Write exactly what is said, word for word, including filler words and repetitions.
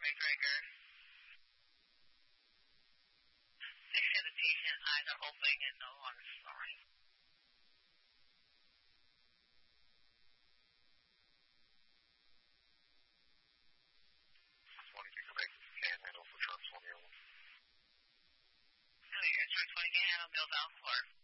McGregor. They said the patient's eyes are open and no water flowing. Can handle for truck twenty-one. No, you're truck twenty can handle Bill Downport.